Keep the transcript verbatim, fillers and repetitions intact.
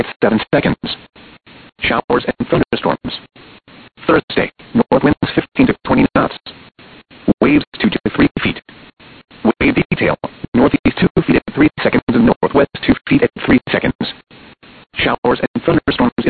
seven seconds. Showers and thunderstorms. Thursday, north winds fifteen to twenty knots. Waves two to three feet. Wave detail, northeast two feet at three seconds and northwest two feet at three seconds. Showers and thunderstorms